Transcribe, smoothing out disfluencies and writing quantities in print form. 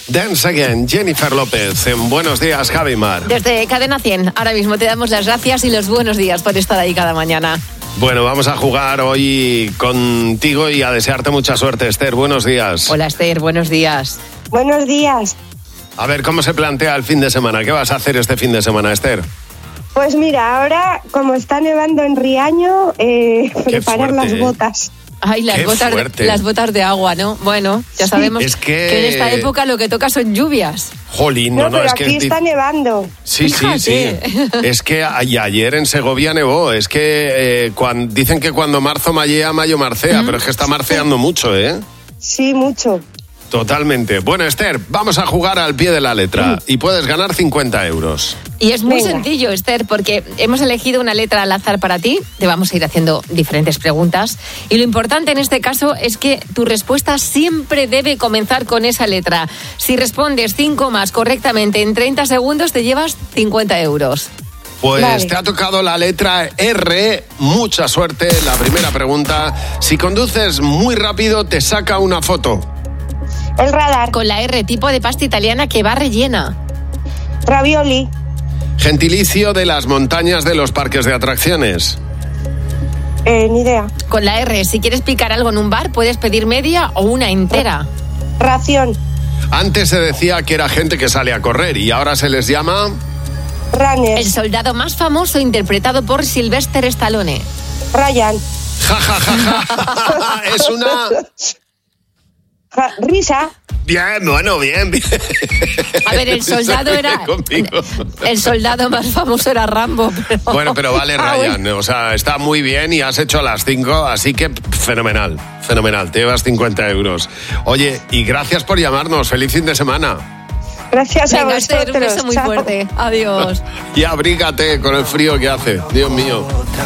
Dance Again, Jennifer López. En Buenos Días, Javi Mar. Desde Cadena 100, ahora mismo te damos las gracias y los buenos días por estar ahí cada mañana. Bueno, vamos a jugar hoy contigo y a desearte mucha suerte, Esther. Buenos días. Hola, Esther, buenos días. Buenos días. A ver, ¿cómo se plantea el fin de semana? ¿Qué vas a hacer este fin de semana, Esther? Pues mira, ahora, como está nevando en Riaño, preparar las botas. Ay, las botas de agua, ¿no? Bueno, ya sabemos que en esta época lo que toca son lluvias. Jolín, no, pero es aquí que está nevando. Sí. Es que ayer en Segovia nevó. Es que dicen que cuando marzo mallea, mayo marcea, pero es que está marceando mucho, ¿eh? Sí, mucho. Totalmente. Bueno, Esther, vamos a jugar al pie de la letra y puedes ganar 50 euros. Y es muy sencillo, Esther, porque hemos elegido una letra al azar para ti. Te vamos a ir haciendo diferentes preguntas. Y lo importante en este caso es que tu respuesta siempre debe comenzar con esa letra. Si respondes 5 más correctamente en 30 segundos, te llevas 50 euros. Pues vale. Te ha tocado la letra R. Mucha suerte. La primera pregunta. Si conduces muy rápido, te saca una foto. El radar. Con la R, tipo de pasta italiana que va rellena. Ravioli. Gentilicio de las montañas de los parques de atracciones. Ni idea. Con la R, si quieres picar algo en un bar, puedes pedir media o una entera. Ración. Antes se decía que era gente que sale a correr y ahora se les llama... Runners. El soldado más famoso interpretado por Sylvester Stallone. Ryan. Ja. Es una... Risa. Bien. A ver, el soldado más famoso era Rambo. Pero... Bueno, pero vale, Ryan. O sea, está muy bien y has hecho las 5, así que fenomenal. Te llevas 50 euros. Oye, y gracias por llamarnos. Feliz fin de semana. Gracias a vosotros. Un beso muy fuerte. Adiós. Y abrígate con el frío que hace. Dios mío.